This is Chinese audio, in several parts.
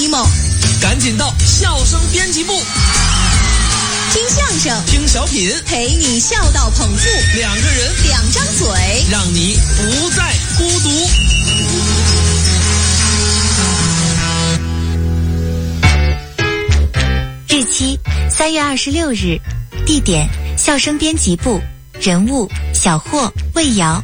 emo， 赶紧到笑声编辑部， 听相声， 听小品， 陪你笑到捧腹， 两个人， 两张嘴， 让你不再孤独。 日期3月26日，地点笑声编辑部，人物小霍、魏瑶。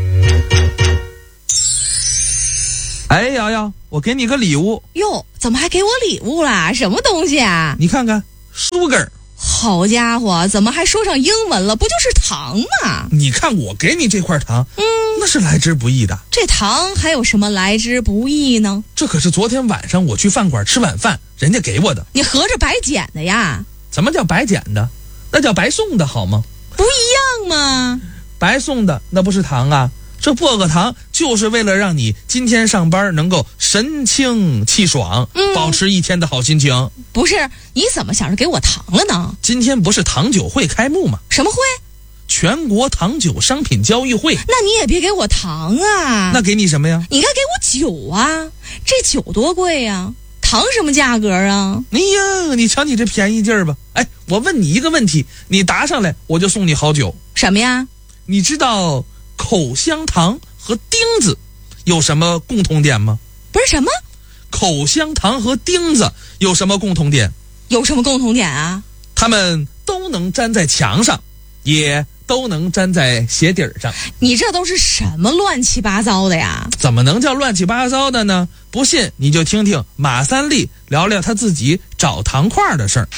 哎，瑶瑶，我给你个礼物。 哟，怎么还给我礼物啦？什么东西啊？ 你看看 ，sugar。 好家伙，怎么还说上英文了？不就是糖吗？ 你看我给你这块糖，那是来之不易的。 这糖还有什么来之不易呢？ 这可是昨天晚上我去饭馆吃晚饭，人家给我的。 你合着白捡的呀？ 怎么叫白捡的？那叫白送的好吗？ 不一样吗？ 白送的那不是糖啊，这薄荷糖就是为了让你今天上班能够神清气爽，保持一天的好心情。 不是，你怎么想着给我糖了呢？ 今天不是糖酒会开幕吗？ 什么会？ 全国糖酒商品交易会。 那你也别给我糖啊。 那给你什么呀？ 你该给我酒啊，这酒多贵呀，糖什么价格啊？ 哎呀，你瞧你这便宜劲儿吧。哎，我问你一个问题，你答上来我就送你好酒。 什么呀？ 你知道口香糖和钉子有什么共同点吗？ 不是什么？ 口香糖和钉子有什么共同点？ 有什么共同点啊？ 它们都能粘在墙上，也都能粘在鞋底上。 你这都是什么乱七八糟的呀？ 怎么能叫乱七八糟的呢？不信你就听听马三立聊聊他自己找糖块的事儿。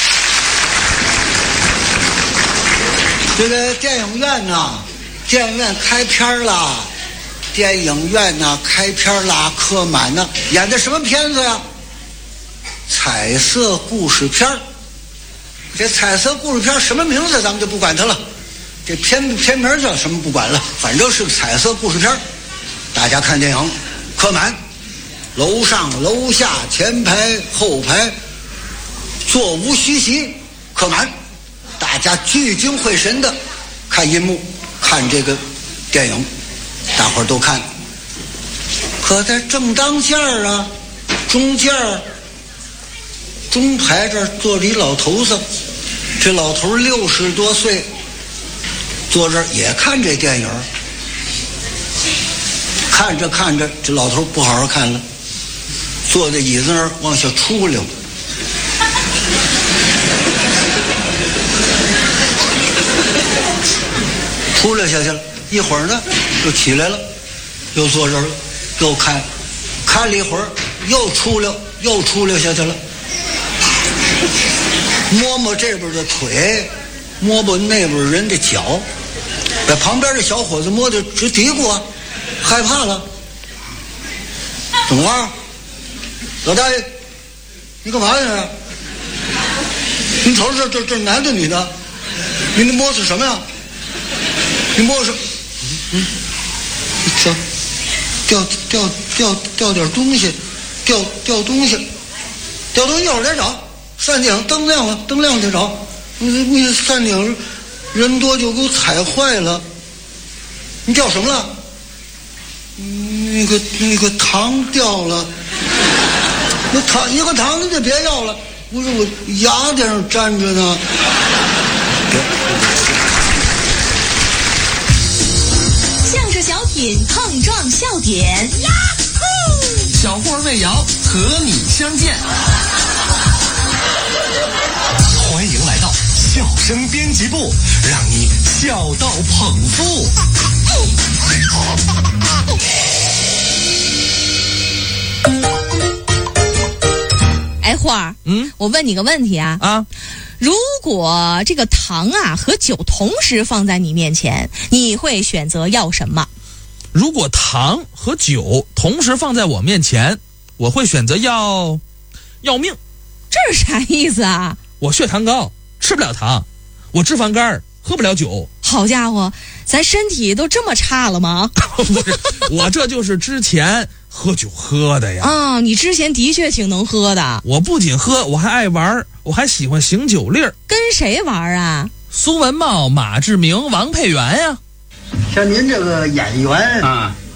这个电影院呐，电影院开片了，电影院呐开片啦，客满呢。演的什么片子呀？彩色故事片。这彩色故事片什么名字咱们就不管它了，这片名叫什么不管了，反正是个彩色故事片。大家看电影，客满，楼上楼下前排后排座无虚席，客满。大家聚精会神的看银幕，看这个电影，大伙儿都看。可在正当间儿啊，中间儿中排这儿坐着一老头子，这老头60多岁，坐这儿也看这电影。看着看着，这老头不好好看了，坐在椅子那儿往下出溜。出溜下去了，一会儿呢又起来了，又坐这儿了，又看了一会儿，又出溜下去了，摸摸这边的腿，摸摸那边人的脚，把旁边的小伙子摸得直嘀咕啊，害怕了。怎么了？老大爷，你干嘛呀？你瞅这男的女的，你摸是什么呀？你摸是，掉点东西，掉东西，一会儿再找。山顶灯亮了，灯亮再找。那山顶人多就给我踩坏了。你掉什么了？那个糖掉了。那一个糖你就别要了，不是我牙在上粘着呢。 相声小品碰撞笑点，呀呼！ 小霍魏瑶和你相见。 欢迎来到笑声编辑部，让你笑到捧腹。 哎，花儿，我问你个问题啊，如果这个糖啊和酒同时放在你面前，你会选择要什么？ 如果糖和酒同时放在我面前，我会选择要命。 这是啥意思啊？ 我血糖高，吃不了糖；我脂肪肝，喝不了酒。 好家伙，咱身体都这么差了吗？ 不是，我这就是之前喝酒喝的呀。 啊，你之前的确挺能喝的。 我不仅喝，我还爱玩，我还喜欢行酒令。 跟谁玩啊？ 苏文茂、马志明、王佩元呀。 像您这个演员啊，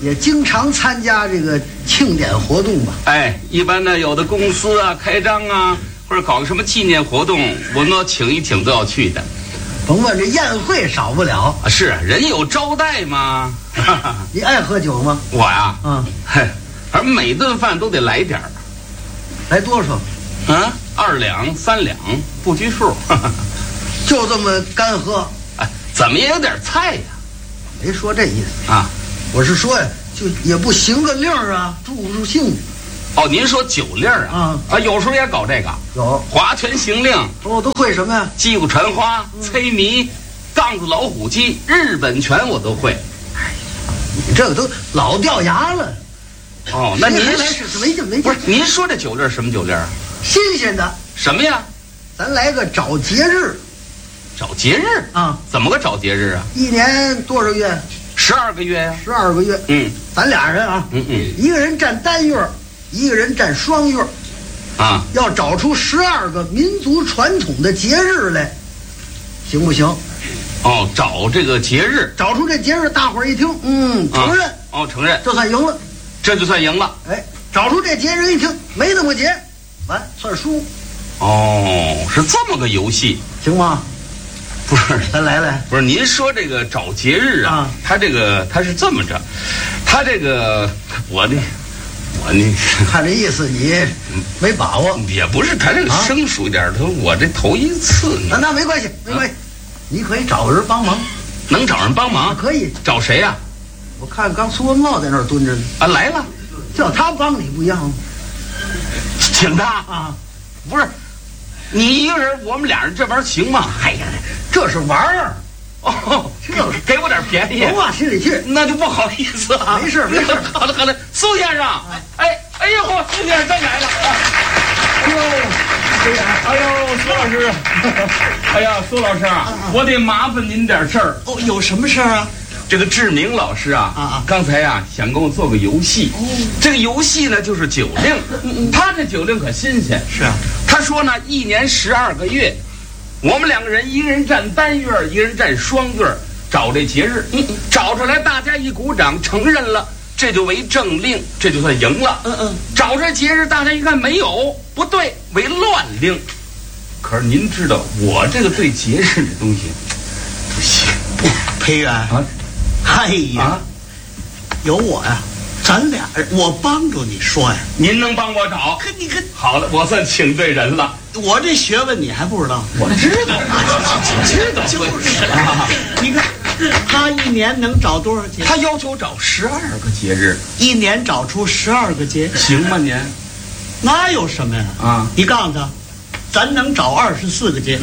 也经常参加这个庆典活动吧？ 哎，一般呢，有的公司啊开张啊，或者搞个什么纪念活动，我们请一请都要去的。 甭问，这宴会少不了啊。是人有招待嘛。 你爱喝酒吗？ 我呀，嘿，而每顿饭都得来点儿。 来多少？ 啊，2两3两不拘数。 就这么干喝？ 哎，怎么也有点菜呀？ 没说这意思啊， 我是说呀，就也不行个令儿啊，助不助兴。 哦，您说酒令啊？有时候也搞这个。 有划拳行令。 我都会什么呀？ 击鼓传花、催迷、杠子老虎机、日本拳我都会。 哎，你这个都老掉牙了。 哦，那您没劲。 不是，您说这酒令什么酒令啊？ 新鲜的。 什么呀？ 咱来个找节日。 找节日啊？ 怎么个找节日啊？ 一年多少月 ？12个月呀。 12个月。咱俩人啊。一个人占单月，一个人占双月。 啊， 要找出12个民族传统的节日来，行不行？ 哦，找这个节日， 找出这节日，大伙儿一听，承认。 哦，承认， 这算赢了， 这就算赢了。 哎，找出这节日一听，没那么节，完算输。 哦，是这么个游戏， 行吗？ 不是， 咱来。 不是，您说这个找节日啊，他是这么着，他这个我看这意思你没把握。 也不是，他这个生疏一点，我这头一次呢。 那没关系，你可以找个人帮忙。 能找人帮忙？ 可以。 找谁呀？ 我看刚苏文茂在那儿蹲着呢。 啊，来了， 叫他帮你不一样吗？ 请他啊？不是，你一个人，我们俩人这玩意儿行吗？ 哎呀，这是玩儿。 哦，给我点便宜， 甭往心里去， 那就不好意思啊。 没事。 好的，苏先生，哎呦，苏先生真来了。哎呦，苏老师，哎呀，苏老师啊，我得麻烦您点事儿。 哦，有什么事儿啊？ 这个志明老师啊，刚才啊想跟我做个游戏。这个游戏呢就是酒令，他这酒令可新鲜。 是啊， 他说呢，1年12个月。我们2个人，一个人占单月，一个人占双月，找这节日，找出来大家一鼓掌承认了，这就为正令，这就算赢了。找这节日大家一看没有，不对，为乱令。可是您知道我这个对节日这东西不行。 裴元啊，哎呀，有我呀，咱俩我帮助你说呀。 您能帮我找？ 你看， 好了，我算请对人了。 我这学问你还不知道？ 我知道， 就是啊。你看，他1年能找多少节？ 他要求找12个节日 ，1年找出12个节， 行吗您？ 那有什么呀？啊，你告诉他，咱能找24个节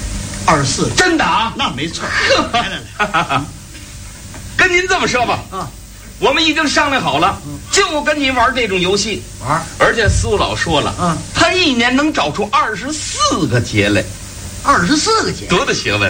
，24， 真的啊？ 那没错。来， 跟您这么说吧，我们已经商量好了，就跟您玩这种游戏玩。 而且苏老说了，他1年能找出24个节来。 24个节， 多大学问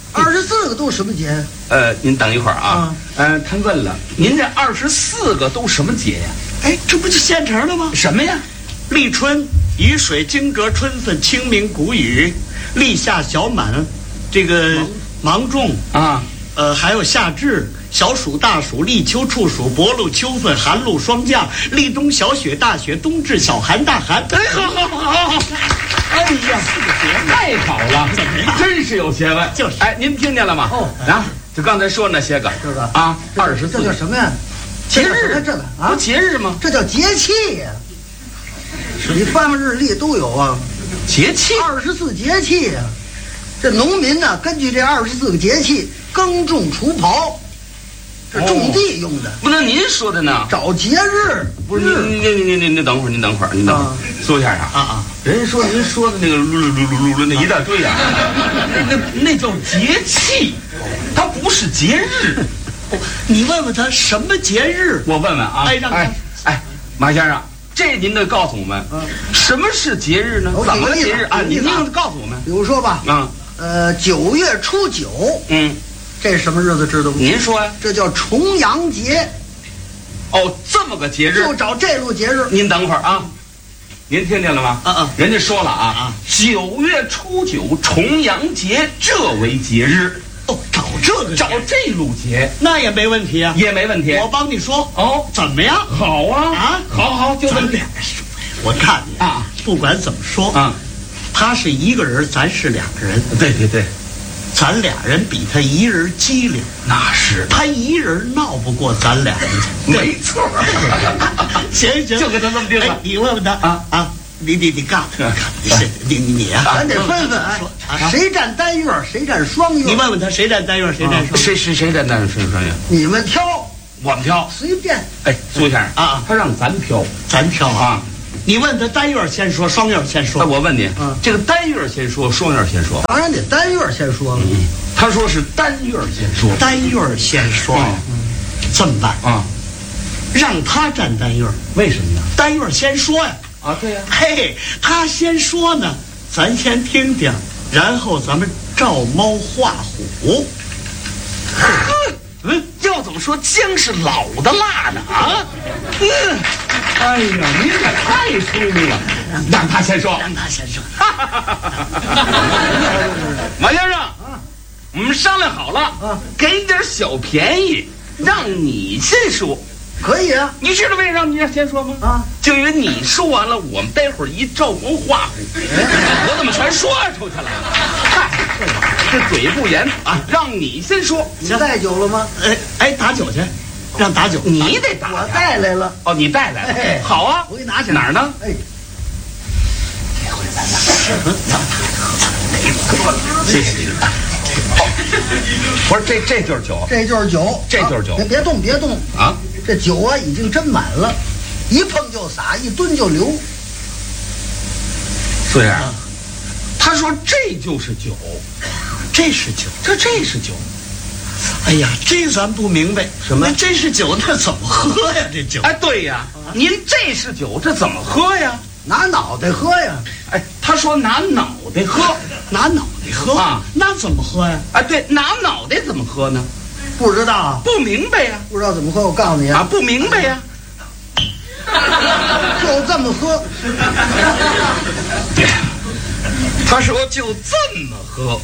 ？24个都什么节？ 您等一会儿啊。他问了，您这24个都什么节呀？ 哎，这不就现成的吗？ 什么呀？ 立春、雨水、惊蛰、春分、清明、谷雨、立夏、小满，这个芒种啊， 还有夏至、小暑、大暑、立秋、处暑、薄露、秋分、寒露、霜降、立冬、小雪、大雪、冬至、小寒、大寒。 哎，好！哎呀，4个节太好了，怎么样？真是有学问。 就是， 哎，您听见了吗？就刚才说那些个， 这个啊，24， 这叫什么呀？ 节日， 这个啊， 不节日吗？ 这叫节气呀。你翻翻日历都有啊， 节气 24节气呀。这农民呢，根据这24个节气耕种除刨，这种地用的。 不能您说的呢？ 找节日不是您等会儿，苏先生啊，人家说您说的那个噜那一大堆啊，那叫节气，它不是节日。 你问问他什么节日？ 我问问啊。哎，马先生，这您得告诉我们，什么是节日呢？怎么节日啊？您告诉我们。 比如说吧，9月初9，这是什么日子知道不？ 您说呀。 这叫重阳节。 哦，这么个节日， 就找这路节日。 您等会儿啊，您听见了吗？人家说了啊，9月初9重阳节，这为节日。 哦，找找这个找这路节， 那也没问题啊， 也没问题。 我帮你说哦， 怎么样？ 好啊啊， 好，就这么俩说。我看你啊， 不管怎么说啊， 他是一个人，咱是两个人。 对， 咱俩人比他一人机灵， 那是他一人闹不过咱俩人。 没错。 行， 就跟他这么定了。 你问问他啊。你告诉他，你啊， 咱得分分，谁占单月，谁占双月。 你问问他，谁占单月，谁占双月？ 谁占单月，谁双月？ 你们挑， 我们挑， 随便。 哎，苏先生啊， 他让咱挑啊。 你问他单月先说，双月先说。 那我问你，这个单月先说，双月先说？ 当然得单月先说了。 他说是单月先说， 单月先说。这么办啊？ 让他占单月， 为什么呢？ 单月先说呀。 啊，对呀。 嘿，他先说呢，咱先听听，然后咱们照猫画虎。 要怎么说姜是老的辣的啊？哎呀，您可太聪明了，让他先说。马先生，我们商量好了，给你点小便宜，让你先说。 可以啊， 你知道为什么让你先说吗？啊，就因为你说完了，我们待会儿一照猫画虎，我怎么全说出去了？嗨，这嘴不严啊，让你先说。 你带酒了吗？ 打酒去，让打酒。 你得打， 我带来了。 哦，你带来了。好啊， 我给你拿起来。 哪儿呢？ 哎， 这回咱俩谢谢你。好，不是这就是酒， 这就是酒， 这就是酒。 别动啊！ 这酒啊已经斟满了，一碰就洒，一吨就流。 苏先生，他说这就是酒， 这是酒， 这是酒。 哎呀，这咱不明白什么？ 这是酒，那怎么喝呀？这酒？ 哎，对呀，您这是酒，这怎么喝呀？ 拿脑袋喝呀！ 哎，他说拿脑袋喝， 拿脑袋喝啊？ 那怎么喝呀？ 哎，对，拿脑袋怎么喝呢？ 不知道啊， 不明白呀， 不知道怎么喝。我告诉你啊，不明白呀， 就这么喝。 他说就这么喝。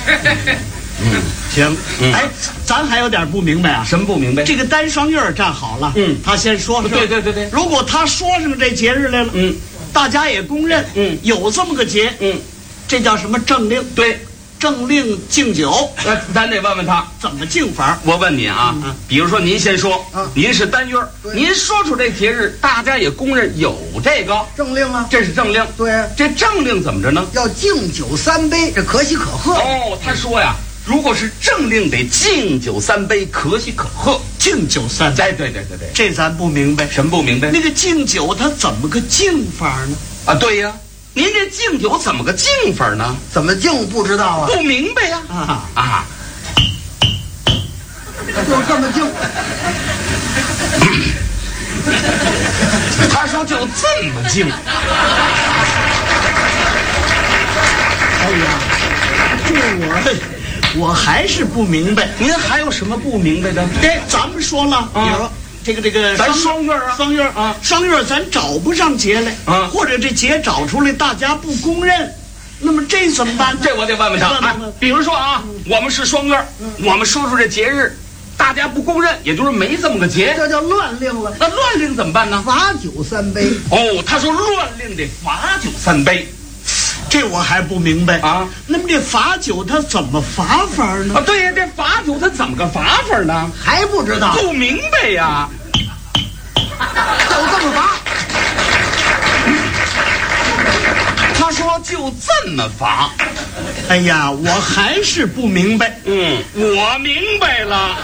行，哎，咱还有点不明白啊。 什么不明白？ 这个单双月站好了，他先说。 对。 如果他说上这节日来了，大家也公认，有这么个节，这叫什么政令？ 对。 政令敬酒， 咱得问问他怎么敬法。 我问你啊，比如说您先说，您是单月，您说出这节日，大家也公认有这个政令啊， 这是政令。 对， 这政令怎么着呢？ 要敬酒3杯，这可喜可贺。 哦，他说呀，如果是政令，得敬酒3杯，可喜可贺。 敬酒3杯， 对， 这咱不明白。 什么不明白？ 那个敬酒他怎么个敬法呢？ 啊，对呀。您这敬酒怎么个敬法呢？ 怎么敬不知道啊？ 不明白呀！ 就这么敬。 他说就这么敬。 哎呀，这我还是不明白。 您还有什么不明白的？ 咱们说了，比如说。这个， 咱双月啊， 双月咱找不上节来啊，或者这节找出来大家不公认，那么这怎么办？ 这我得问问他。比如说啊，我们是双月，我们说出这节日，大家不公认，也就是没这么个节， 这叫乱令了。 那乱令怎么办呢？ 罚酒3杯。 哦，他说乱令得罚酒3杯， 这我还不明白啊。 那么这罚酒他怎么罚法呢？ 啊，对呀，这罚酒他怎么个罚法呢？ 还不知道？ 不明白呀。 就这么罚。 他说就这么罚。 哎呀，我还是不明白。 我明白了。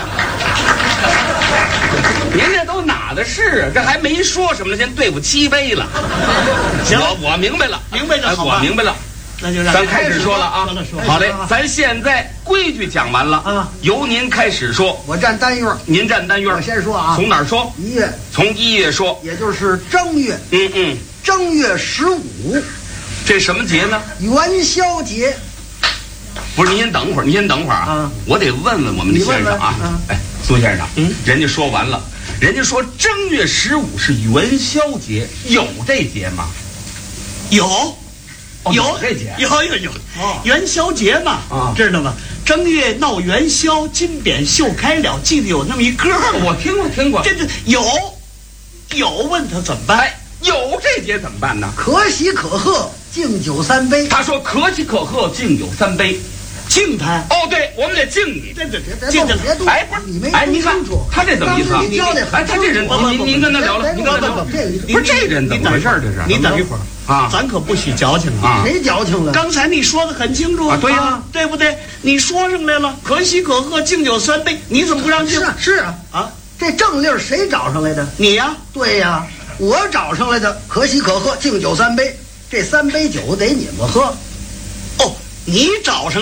您这都哪的事啊？这还没说什么呢，先对付7杯了。 行， 我明白了， 明白就好。 我明白了。 那就让咱开始说了啊！好嘞，咱现在规矩讲完了啊， 由您开始说。 我占单月， 您占单月。 我先说啊， 从哪儿说 ？1月， 从1月说， 也就是正月。正月15， 这什么节呢？ 元宵节。 不是，您先等会儿，啊！我得问问我们的先生啊。哎，苏先生，人家说完了，人家说正月15是元宵节，有这节吗？ 有。 有这节， 有元宵节嘛，知道吗？ 正月闹元宵，金匾绣开了，记得有那么一歌吗？ 我听过。 这有，问他怎么办？ 哎，有这节怎么办呢？ 可喜可贺，敬酒3杯。 他说可喜可贺，敬酒3杯。 敬他？ 哦，对，我们得敬你。 敬他。 哎，不是， 你没您看他这怎么意思啊？哎，他这人，您跟他聊聊，您跟他聊。不是这人怎么回事？这是？ 你等一会儿啊，咱可不许矫情啊！ 谁矫情了？ 刚才你说的很清楚啊，对呀， 对不对？你说上来了，可喜可贺，敬酒3杯，你怎么不让敬？ 是啊，这正例谁找上来的？ 你呀？ 对呀，我找上来的，可喜可贺，敬酒3杯，这3杯酒得你们喝。 哦，你找上